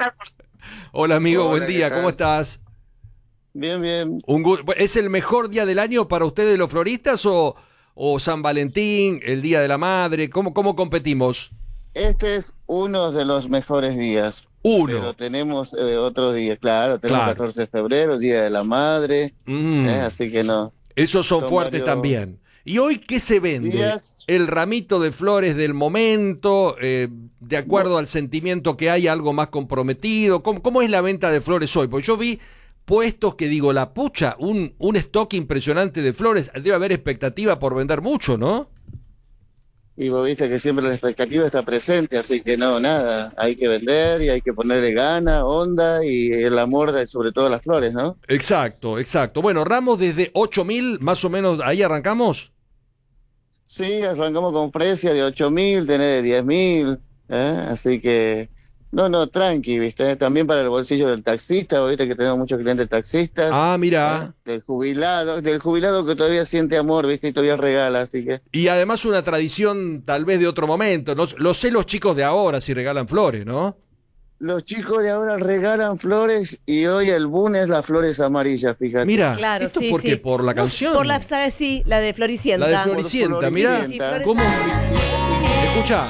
Hola amigo, Hola, buen ¿qué día, tal? ¿cómo estás? Bien, bien. ¿Es el mejor día del año para ustedes los floristas o San Valentín, el Día de la Madre? ¿Cómo competimos? Este es uno de los mejores días, pero Uno, tenemos otros días, claro, tenemos claro. 14 de febrero, Día de la Madre, Mm, así que no, esos son son fuertes varios también. ¿Y hoy qué se vende? días. El ramito de flores del momento, de Bu- acuerdo al sentimiento que hay, algo más comprometido. ¿Cómo es la venta de flores hoy? Porque yo vi puestos que digo, la pucha, un stock impresionante de flores. Debe haber expectativa por vender mucho, ¿no? Y vos viste que siempre la expectativa está presente, así que no, nada, hay que vender y hay que ponerle gana, onda y el amor de sobre todo las flores, ¿no? Exacto, exacto. Bueno, ramos desde 8.000, más o menos, ahí arrancamos. Sí, arrancamos con Fresia de 8.000, tenés de 10.000, así que, no, tranqui, ¿viste? También para el bolsillo del taxista, vos viste que tenemos muchos clientes taxistas, Ah, mira. del jubilado que todavía siente amor, ¿viste? Y todavía regala, así que Y además una tradición tal vez de otro momento. No, lo sé los chicos de ahora si regalan flores, ¿no? los chicos de ahora regalan flores y hoy el boom es las flores amarillas, fíjate. Mira, Claro, ¿esto sí, por qué? sí. ¿Por la No, canción? por la, ¿sabes? Sí, la de Floricienta. La de Por Floricienta, mira. Sí, sí, Flores ¿Cómo? amarillas. Escucha.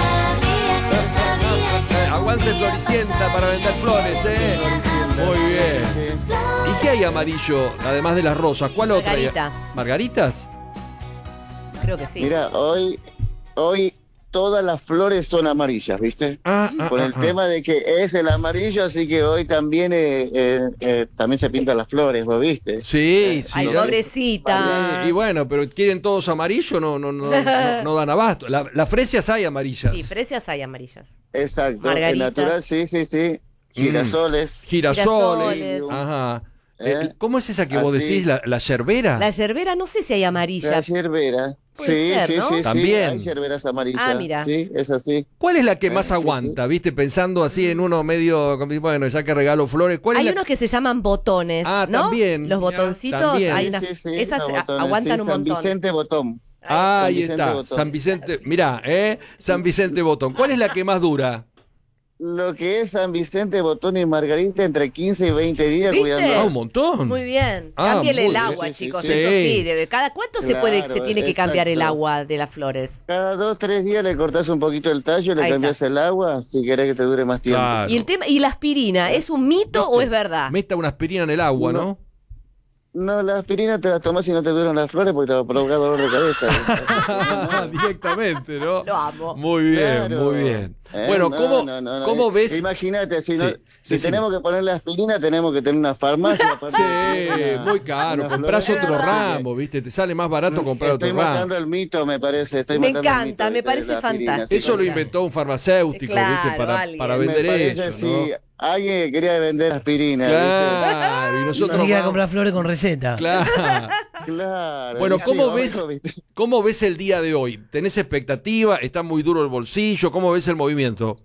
Aguante Floricienta para vender flores, ¿eh? Muy bien. ¿Y qué hay amarillo, además de las rosas? ¿Cuál otra hay? Margarita. ¿Margaritas? Creo que sí. Mira, hoy todas las flores son amarillas, ¿viste? Con el tema de que es el amarillo, así que hoy también también se pintan las flores, ¿vos viste? Sí, sí. Ay, lo que- pobrecita. Y bueno, pero quieren todos amarillo, no dan abasto. Las fresias hay amarillas. Sí, fresias hay amarillas. Exacto, el Margaritas. natural, sí. Girasoles, Girasoles. Girasoles. Ajá. ¿eh? ¿Cómo es esa que vos Así. decís? ¿La yerbera? La yerbera, no sé si hay amarilla. La yerbera. Puede ser, ¿no? Sí. También. Hay yerberas amarillas. Ah, mira. Sí, es así. ¿Cuál es la que más Sí, aguanta? ¿Viste? Pensando así en uno medio, bueno, ya que regalo flores. ¿Cuál Hay es la unos que se llaman botones, Ah, ¿no? también. Los botoncitos, También. hay Sí, unas, sí, esas los botones, aguantan sí, un San montón. Vicente Botón. Ahí San Vicente está, Botón. San Vicente. Mirá, San Vicente Botón. ¿Cuál es la que más dura? Lo que es San Vicente Botón y Margarita entre 15 y 20 días ¿Viste? cuidando. Ah, un montón. Muy bien. Ah, Cámbiale muy el bien. agua, Sí, sí, chicos. sí. Eso Sí. sí, ¿cada cuánto se Claro, tiene que cambiar el exacto. agua de las flores? Cada 2, 3 días le cortás un poquito el tallo, le Ahí cambias está. el agua si querés que te dure más tiempo. Claro. Y la aspirina, ¿es un mito o es verdad? Meta una aspirina en el agua, ¿no? No, la aspirina te la tomas y no te duran las flores porque te va a provocar dolor de cabeza. Directamente, ¿no? Lo amo. Muy bien, Claro. muy bien. Bueno, No. ¿cómo ves? Imagínate, si Sí, decime. tenemos que ponerle aspirina, tenemos que tener una farmacia. Sí, muy caro. Comprás otro ramo, ¿viste? Te sale más barato comprar Estoy otro ramo. matando el mito, me parece. Me matando el encanta, mito me de parece la aspirina, fantástico. sí, Eso lo porque inventó un farmacéutico, Claro, ¿viste? alguien. Para me vender parece, eso, sí, ¿no? alguien que quería vender aspirina. ¿viste? Claro, y nosotros Tenía que vamos- comprar flores con receta. Claro. Claro. Bueno, y sí, ¿cómo vamos, ves, ¿viste? ¿cómo ves el día de hoy? ¿Tenés expectativa? ¿Está muy duro el bolsillo? ¿Cómo ves el movimiento?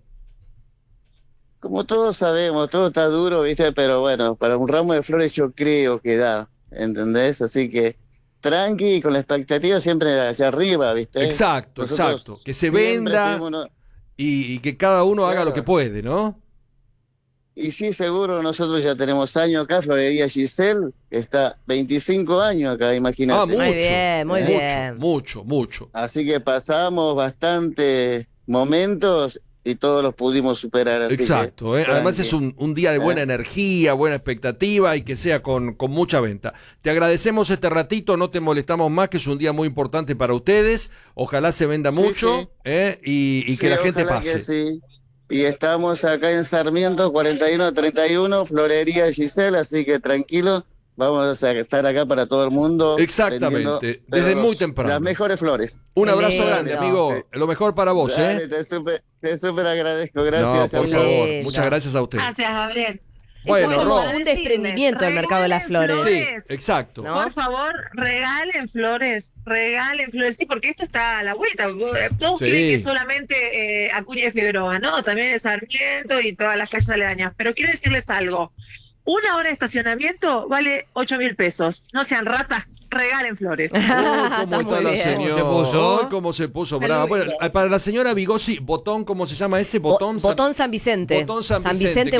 Como todos sabemos, todo está duro, ¿viste? Pero bueno, para un ramo de flores yo creo que da, ¿entendés? Así que tranqui, y con la expectativa siempre hacia arriba, ¿viste? Exacto, Nosotros exacto. Que se siempre venda tuvimos una- y que cada uno haga lo Claro. que puede, ¿no? Y sí, seguro, nosotros ya tenemos años acá, Florería Giselle, que está 25 años acá, imagínate. Ah, mucho. Muy bien, muy mucho, bien. mucho. Así que pasamos bastantes momentos y todos los pudimos superar. Así Exacto, que, Además tranqui. es un día de buena energía, buena expectativa y que sea con mucha venta. Te agradecemos este ratito, no te molestamos más, que es un día muy importante para ustedes. Ojalá se venda Sí, mucho sí. Y que Sí, la gente ojalá pase. que sí. Y estamos acá en Sarmiento 4131, Florería Giselle, así que tranquilo, vamos a estar acá para todo el mundo. Exactamente, vendiendo, desde pero muy temprano. Las mejores flores. Un abrazo Lindo. grande, amigo. Lo mejor para vos, Dale, te súper agradezco, gracias. No, por Qué favor. lindo. Muchas gracias a usted. Gracias, Gabriel. Bueno, es como Ro. un desprendimiento del mercado de las flores. Sí, exacto. ¿No? Por favor, regalen flores. Sí, porque esto está a la vuelta. Todos Sí. creen que solamente Acuña y Figueroa, ¿no? También es Sarmiento y todas las calles aledañas. Pero quiero decirles algo. 1 hora de estacionamiento vale 8.000 pesos. No sean ratas, regalen flores. ¿Cómo Está está muy la bien. señora? ¿Cómo se puso? Ay, ¿cómo se puso brava? Bueno, para la señora Vigosi, Botón, ¿cómo se llama ese? Botón. Botón San Vicente. Botón San Vicente.